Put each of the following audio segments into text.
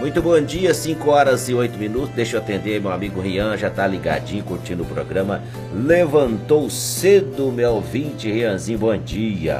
Muito bom dia, 5 horas e 8 minutos. Deixa eu atender, meu amigo Rian, já tá ligadinho, curtindo o programa. Levantou cedo, meu ouvinte, Rianzinho, bom dia.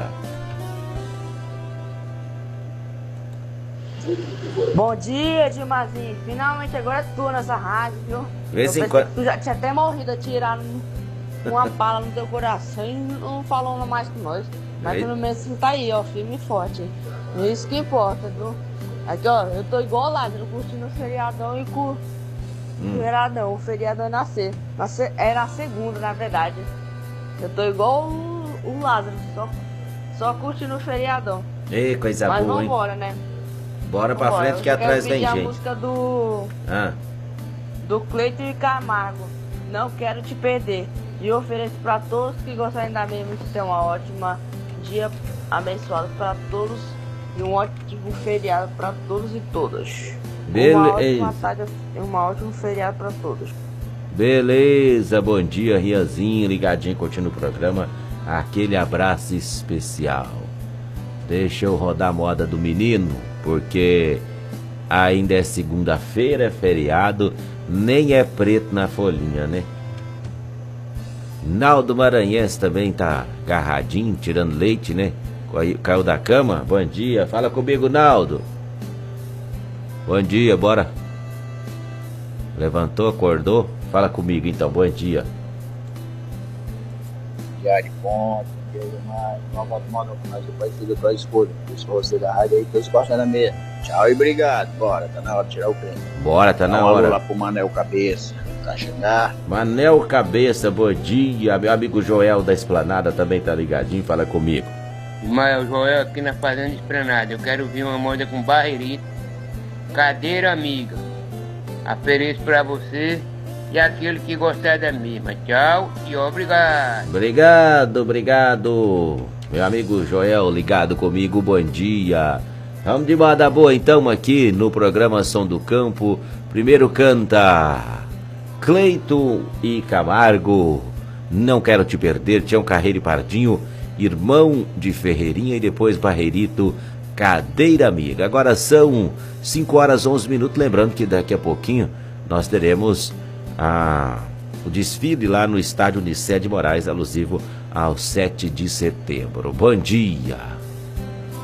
Bom dia, Dilmazinho. Finalmente agora é tu nessa rádio, viu? Vez em quando... Tu já tinha até morrido atirando uma bala no teu coração e não falou mais com nós. Mas pelo menos você tá aí, ó, firme e forte. Isso que importa, viu? Aqui, ó, eu tô igual o Lázaro, curtindo o feriadão e o feriadão é na segunda, na verdade. Eu tô igual o Lázaro, só curtindo o feriadão. Ei, coisa mas boa, vambora, hein? Né? Bora pra frente que atrás vem gente. A música do Cleiton e Camargo, Não Quero Te Perder. E eu ofereço pra todos que gostarem da minha música ter uma ótima dia abençoado pra todos. E um ótimo feriado para todos e todas. Uma ótima feriado para todos. Beleza, bom dia, Riazinho, ligadinho, curtindo o programa. Aquele abraço especial. Deixa eu rodar a moda do menino, porque ainda é segunda-feira, é feriado, nem é preto na folhinha, né? Naldo Maranhense também tá agarradinho, tirando leite, né? Caiu da cama? Bom dia, fala comigo, Naldo. Bom dia, bora. Levantou, acordou? Fala comigo então, bom dia. Diário ponto, dia demais. Nova moda, mas depois fica tua escolha. Isso você da rádio aí, teus costas na mesa. Tchau e obrigado. Bora, tá na hora de tirar o prêmio. Bora, tá na hora. Lá pro Manel Cabeça. Tá chegando. Manel Cabeça, bom dia. Meu amigo Joel da Esplanada também tá ligadinho, fala comigo. Mas o Joel aqui na Fazenda Esplanada. Eu quero ouvir uma moda com Barreirito. Cadeira amiga. Ofereço pra você e aquele que gostar da mesma. Tchau e obrigado. Obrigado. Meu amigo Joel ligado comigo, bom dia. Vamos de moda boa então aqui no programa Som do Campo. Primeiro canta Cleiton e Camargo, Não Quero Te Perder, Tião Carreiro e Pardinho, Irmão de Ferreirinha e depois Barreirito, Cadeira Amiga. Agora são 5 horas e 11 minutos. Lembrando que daqui a pouquinho nós teremos o desfile lá no estádio Unicé de Moraes, alusivo ao 7 de setembro. Bom dia.